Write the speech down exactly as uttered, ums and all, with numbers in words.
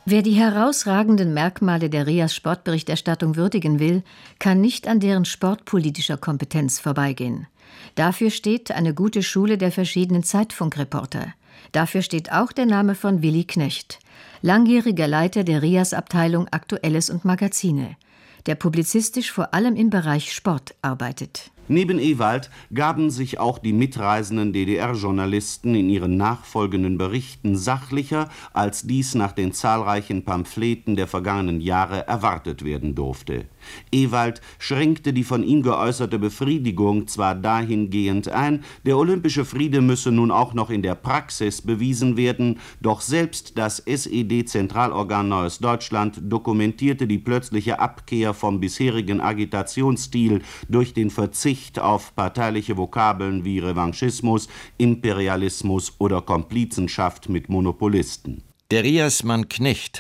Wer die herausragenden Merkmale der R I A-Sportberichterstattung würdigen will, kann nicht an deren sportpolitischer Kompetenz vorbeigehen. Dafür steht eine gute Schule der verschiedenen Zeitfunkreporter. Dafür steht auch der Name von Willi Knecht, langjähriger Leiter der R I A-Abteilung Aktuelles und Magazine, der publizistisch vor allem im Bereich Sport arbeitet. Neben Ewald gaben sich auch die mitreisenden D D R-Journalisten in ihren nachfolgenden Berichten sachlicher, als dies nach den zahlreichen Pamphleten der vergangenen Jahre erwartet werden durfte. Ewald schränkte die von ihm geäußerte Befriedigung zwar dahingehend ein, der olympische Friede müsse nun auch noch in der Praxis bewiesen werden, doch selbst das S E D-Zentralorgan Neues Deutschland dokumentierte die plötzliche Abkehr vom bisherigen Agitationsstil durch den Verzicht auf parteiliche Vokabeln wie Revanchismus, Imperialismus oder Komplizenschaft mit Monopolisten. Der Riasmann Knecht